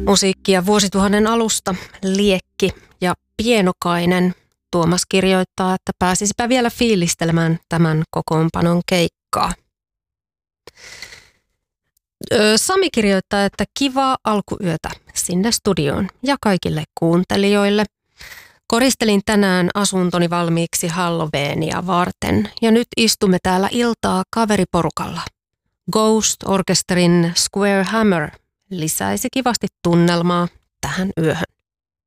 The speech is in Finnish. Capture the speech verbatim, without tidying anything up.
Musiikkia vuosituhannen alusta, Liekki ja Pienokainen. Tuomas kirjoittaa, että pääsisipä vielä fiilistelemään tämän kokoonpanon keikkaa. Sami kirjoittaa, että kivaa alkuyötä sinne studioon ja kaikille kuuntelijoille. Koristelin tänään asuntoni valmiiksi Halloweenia varten ja nyt istumme täällä iltaa kaveriporukalla. Ghost Orchestrin Square Hammer lisäisi kivasti tunnelmaa tähän yöhön.